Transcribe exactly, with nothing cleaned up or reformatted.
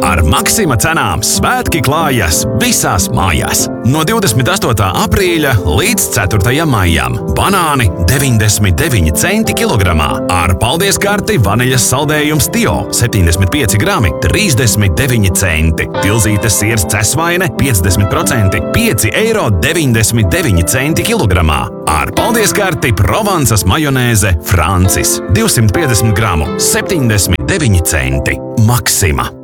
Ar Maksima cenām svētki klājas visās mājās. No divdesmit astotā aprīļa līdz ceturtajam maijam banāni deviņdesmit deviņi centi kilogramā. Ar paldies karti vaniļas saldējums Tio septiņdesmit pieci grami trīsdesmit deviņi centi. Tilzītes siers cesvaine piecdesmit procenti pieci eiro deviņdesmit deviņi centi kilogramā. Ar paldies karti Provansas majonēze Francis divsimt piecdesmit gramu septiņdesmit deviņi centi. Maksima.